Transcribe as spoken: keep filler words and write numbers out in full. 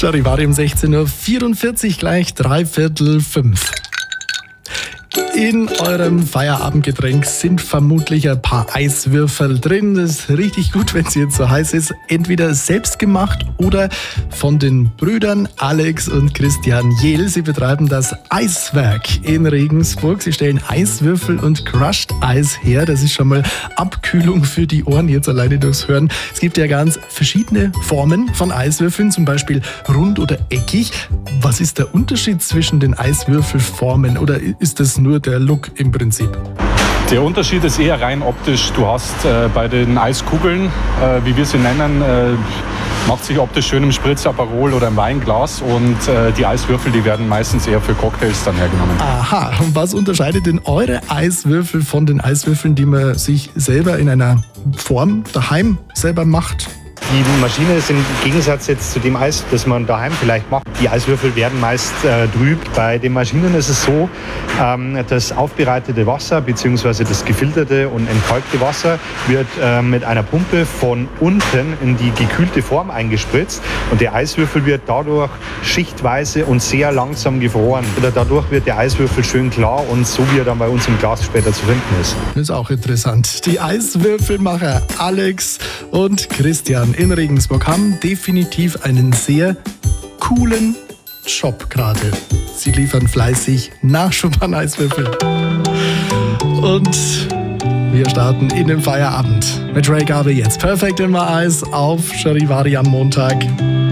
Charivari um sechzehn Uhr vierundvierzig, gleich dreiviertel fünf. In eurem Feierabendgetränk sind vermutlich ein paar Eiswürfel drin. Das ist richtig gut, wenn es jetzt so heiß ist. Entweder selbst gemacht oder von den Brüdern Alex und Christian Jehl. Sie betreiben das Eiswerk in Regensburg. Sie stellen Eiswürfel und Crushed Eis her. Das ist schon mal Abkühlung für die Ohren jetzt alleine durchs Hören. Es gibt ja ganz verschiedene Formen von Eiswürfeln, zum Beispiel rund oder eckig. Was ist der Unterschied zwischen den Eiswürfelformen oder ist das nur der Look im Prinzip? Der Unterschied ist eher rein optisch. Du hast äh, bei den Eiskugeln, äh, wie wir sie nennen, äh, macht sich optisch schön im Spritz, Aperol oder im Weinglas, und äh, die Eiswürfel, die werden meistens eher für Cocktails dann hergenommen. Aha, und was unterscheidet denn eure Eiswürfel von den Eiswürfeln, die man sich selber in einer Form daheim selber macht? Die Maschine ist im Gegensatz jetzt zu dem Eis, das man daheim vielleicht macht. Die Eiswürfel werden meist äh, trüb. Bei den Maschinen ist es so, ähm, das aufbereitete Wasser bzw. das gefilterte und entkalkte Wasser wird äh, mit einer Pumpe von unten in die gekühlte Form eingespritzt, und der Eiswürfel wird dadurch schichtweise und sehr langsam gefroren. Oder dadurch wird der Eiswürfel schön klar und so, wie er dann bei uns im Glas später zu finden ist. Das ist auch interessant. Die Eiswürfelmacher Alex und Christian in Regensburg haben definitiv einen sehr coolen Job gerade. Sie liefern fleißig Nachschub an Eiswürfeln. Und wir starten in den Feierabend mit Ray Garvey jetzt. Perfect in my eyes auf Charivari am Montag.